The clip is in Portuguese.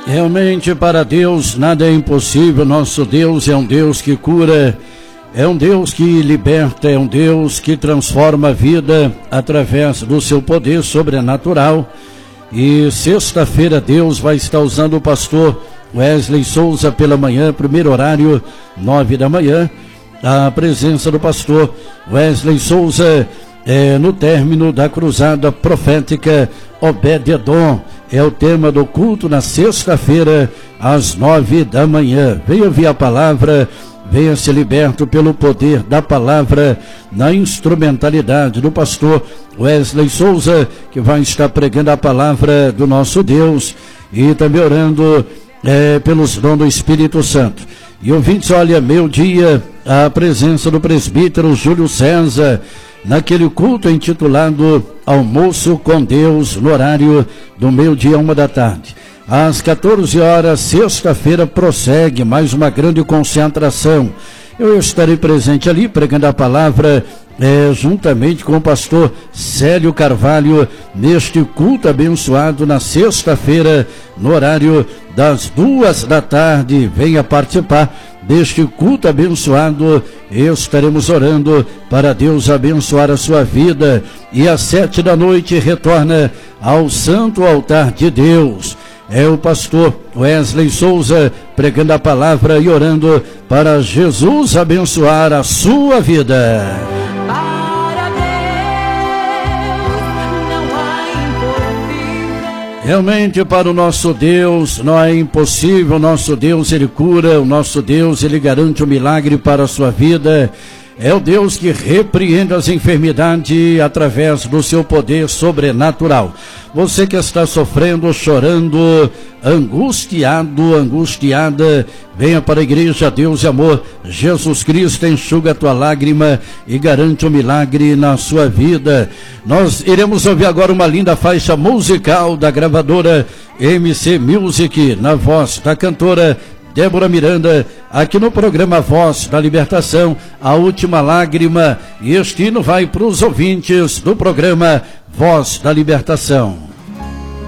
Realmente para Deus nada é impossível. Nosso Deus é um Deus que cura, é um Deus que liberta, é um Deus que transforma a vida através do seu poder sobrenatural. E sexta-feira Deus vai estar usando o pastor Wesley Souza pela manhã, primeiro horário, 9 da manhã. A presença do pastor Wesley Souza no término da cruzada profética Obed-Edom. É o tema do culto na sexta-feira, às 9 da manhã. Venha ouvir a palavra, venha ser liberto pelo poder da palavra, na instrumentalidade do pastor Wesley Souza, que vai estar pregando a palavra do nosso Deus e também orando pelos dons do Espírito Santo. E ouvintes, olha, meio-dia, a presença do presbítero Júlio César, naquele culto intitulado Almoço com Deus, no horário do meio-dia, 1 da tarde. Às 14 horas, sexta-feira, prossegue mais uma grande concentração. Eu estarei presente ali, pregando a palavra, juntamente com o pastor Célio Carvalho, neste culto abençoado na sexta-feira, no horário das 2 da tarde. Venha participar deste culto abençoado. Estaremos orando para Deus abençoar a sua vida. E às 7 da noite retorna ao Santo Altar de Deus. É o pastor Wesley Souza pregando a palavra e orando para Jesus abençoar a sua vida. Para Deus não há impossível. Realmente para o nosso Deus não é impossível. O nosso Deus, Ele cura, o nosso Deus, Ele garante um milagre para a sua vida. É o Deus que repreende as enfermidades através do seu poder sobrenatural. Você que está sofrendo, chorando, angustiado, angustiada, venha para a igreja Deus e Amor. Jesus Cristo enxuga a tua lágrima e garante um milagre na sua vida. Nós iremos ouvir agora uma linda faixa musical da gravadora MC Music, na voz da cantora Débora Miranda, aqui no programa Voz da Libertação, a última lágrima. E este hino vai para os ouvintes do programa Voz da Libertação.